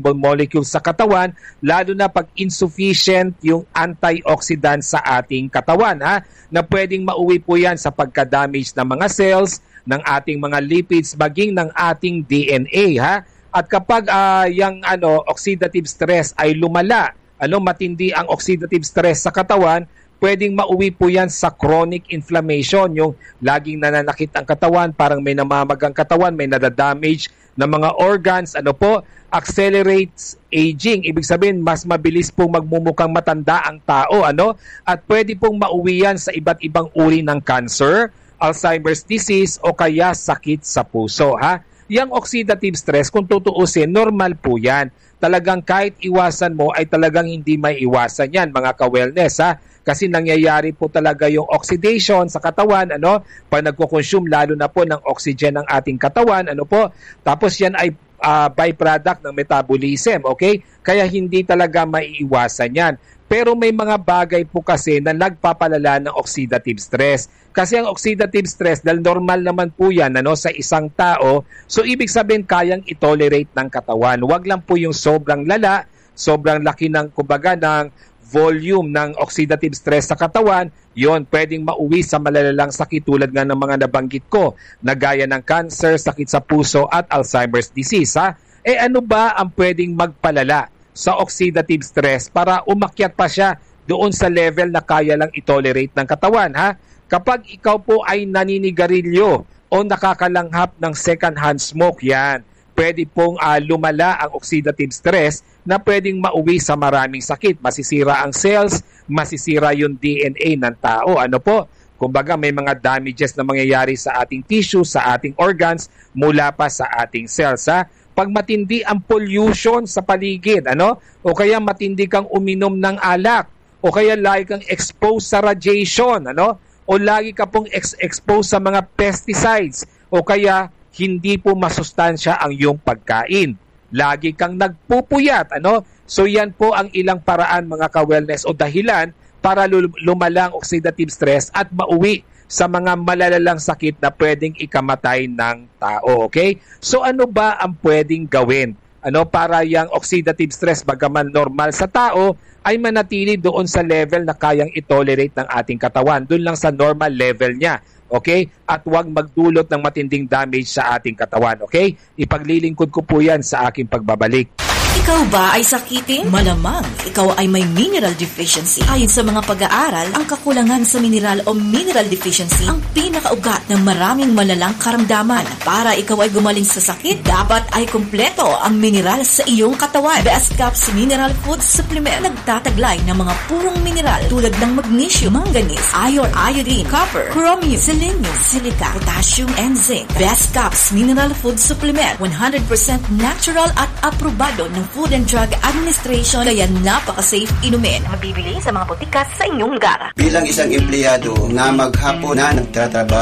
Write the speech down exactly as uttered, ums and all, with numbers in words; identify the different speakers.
Speaker 1: soluble molecules sa katawan, lalo na pag insufficient yung antioxidant sa ating katawan, ha? Na pwedeng mauwi po yan sa pagka-damage ng mga cells, ng ating mga lipids, maging ng ating D N A, ha? At kapag uh, yung ano, oxidative stress ay lumala, ano, matindi ang oxidative stress sa katawan, pwedeng mauwi po yan sa chronic inflammation, yung laging nananakit ang katawan, parang may namamagang katawan, may nadadamage na mga organs, ano po, accelerates aging. Ibig sabihin, mas mabilis pong magmumukhang matanda ang tao, ano? At pwede pong mauwi yan sa iba't ibang uri ng cancer, Alzheimer's disease, o kaya sakit sa puso, ha? Yang oxidative stress, kung tutuusin, normal po yan. Talagang kahit iwasan mo, ay talagang hindi may iwasan yan, mga ka-wellness, ha? Kasi nangyayari po talaga yung oxidation sa katawan, ano, pag nagko-consume lalo na po ng oxygen ng ating katawan, ano po, tapos yan ay uh, byproduct ng metabolism, okay? Kaya hindi talaga maiiwasan yan. Pero may mga bagay po kasi na nagpapalala ng oxidative stress. Kasi ang oxidative stress, dahil normal naman po yan, ano, sa isang tao, so ibig sabihin kayang itolerate ng katawan. Huwag lang po yung sobrang lala, sobrang laki ng, kumbaga, ng volume ng oxidative stress sa katawan, yon pwedeng mauwi sa malalalang sakit tulad nga ng mga nabanggit ko, na gaya ng cancer, sakit sa puso at Alzheimer's disease, ha? Eh ano ba ang pwedeng magpalala sa oxidative stress para umakyat pa siya doon sa level na kaya lang itolerate ng katawan, ha? Kapag ikaw po ay naninigarilyo o nakakalanghap ng second-hand smoke, yan, pwede pong uh, lumala ang oxidative stress na pwedeng mauwi sa maraming sakit. Masisira ang cells, masisira yung D N A ng tao. Ano po? Kumbaga may mga damages na mangyayari sa ating tissue, sa ating organs, mula pa sa ating cells, ha? Pag matindi ang pollution sa paligid, ano? O kaya matindi kang uminom ng alak, o kaya lagi kang exposed sa radiation, ano? O lagi ka pong ex- exposed sa mga pesticides, o kaya hindi po masustansya ang iyong pagkain. Lagi kang nagpupuyat, ano? So yan po ang ilang paraan, mga ka-wellness, o dahilan para lumala ang oxidative stress at mauwi sa mga malalalang sakit na pwedeng ikamatay ng tao, okay? So ano ba ang pwedeng gawin? Ano, para yung oxidative stress, bagaman normal sa tao, ay manatili doon sa level na kayang itolerate ng ating katawan. Doon lang sa normal level niya. Okay? At huwag magdulot ng matinding damage sa ating katawan. Okay? Ipaglilingkod ko po yan sa aking pagbabalik.
Speaker 2: Ikaw ba ay sakitin? Malamang ikaw ay may mineral deficiency. Ayon sa mga pag-aaral, ang kakulangan sa mineral o mineral deficiency ang pinakaugat ng maraming malalang karamdaman. Para ikaw ay gumaling sa sakit, dapat ay kumpleto ang mineral sa iyong katawan. Best Caps Mineral Food Supplement nagtataglay ng mga purong mineral tulad ng magnesium, manganese, iron, iodine, copper, chromium, selenium, silica, potassium, and zinc. Best Caps Mineral Food Supplement, one hundred percent natural at aprobado ng Food and Drug Administration, kaya napaka-safe inumin. Mabibili sa mga botika sa inyong lugar.
Speaker 3: Bilang isang empleyado na maghapon na nagtatrabaho